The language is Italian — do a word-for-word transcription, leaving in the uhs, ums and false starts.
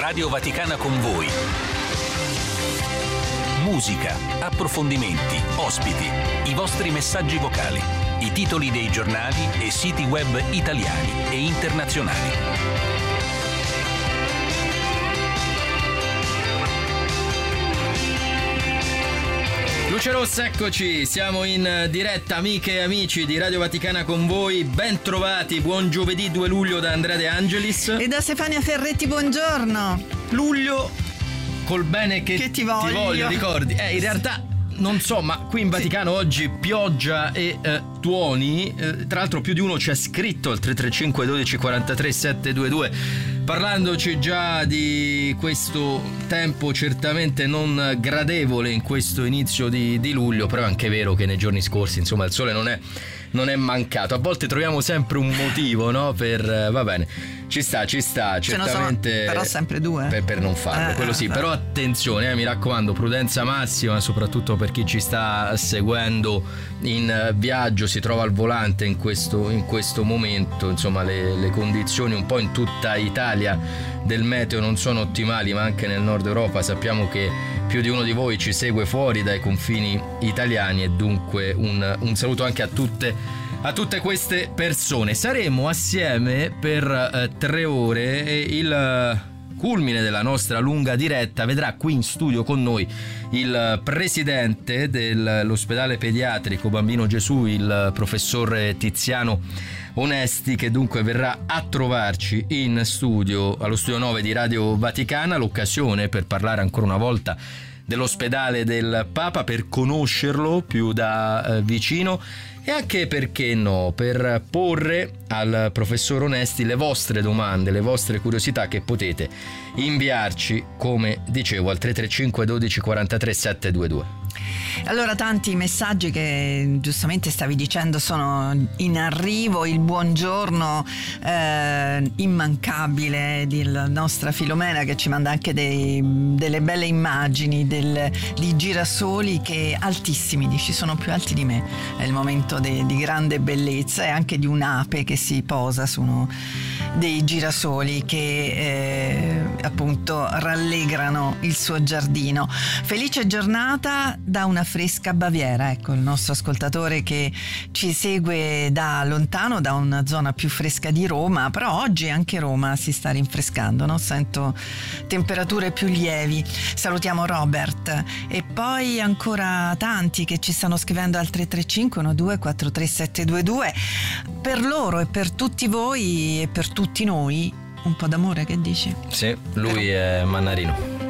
Radio Vaticana con voi. Musica, approfondimenti, ospiti, i vostri messaggi vocali, i titoli dei giornali e siti web italiani e internazionali. Luce Rossa, eccoci, siamo in diretta, amiche e amici di Radio Vaticana con voi, ben trovati, buon giovedì due luglio da Andrea De Angelis e da Stefania Ferretti, buongiorno. Luglio col bene che, che ti voglio, ti voglio ricordi, eh, in realtà non so, ma qui in Vaticano sì. Oggi pioggia e eh, tuoni, eh, tra l'altro più di uno ci ha scritto al tre tre cinque dodici quarantatré settecentoventidue parlandoci già di questo tempo certamente non gradevole in questo inizio di, di luglio, però è anche vero che nei giorni scorsi insomma il sole non è, non è mancato, a volte troviamo sempre un motivo, no? Per, va bene, ci sta, ci sta, certamente, sono, però sempre due per, per non farlo, eh, quello sì, eh, però attenzione, eh, mi raccomando, prudenza massima, soprattutto per chi ci sta seguendo in viaggio, si trova al volante in questo, in questo momento, insomma le, le condizioni un po' in tutta Italia del meteo non sono ottimali, ma anche nel nord Europa sappiamo che più di uno di voi ci segue fuori dai confini italiani e dunque un, un saluto anche a tutte a tutte queste persone. Saremo assieme per eh, tre ore e il culmine della nostra lunga diretta vedrà qui in studio con noi il presidente dell'ospedale pediatrico Bambino Gesù, il professor Tiziano Onesti, che dunque verrà a trovarci in studio allo studio nove di Radio Vaticana, l'occasione per parlare ancora una volta dell'ospedale del Papa, per conoscerlo più da eh, vicino e anche, perché no, per porre al professor Onesti le vostre domande, le vostre curiosità che potete inviarci, come dicevo, al tre tre cinque dodici quarantatré settecentoventidue. Allora, tanti messaggi che giustamente stavi dicendo sono in arrivo. Il buongiorno eh, immancabile della nostra Filomena, che ci manda anche dei, delle belle immagini del, di girasoli che altissimi, dici, sono più alti di me, è il momento de, di grande bellezza, e anche di un'ape che si posa su uno dei girasoli che eh, appunto rallegrano il suo giardino. Felice giornata da una fresca Baviera, ecco il nostro ascoltatore che ci segue da lontano, da una zona più fresca di Roma, però oggi anche Roma si sta rinfrescando, no? Sento temperature più lievi. Salutiamo Robert e poi ancora tanti che ci stanno scrivendo al tre tre cinque uno due quattro tre sette due due. Per loro e per tutti voi e per tutti noi un po' d'amore, che dici? Sì, lui però... è Mannarino.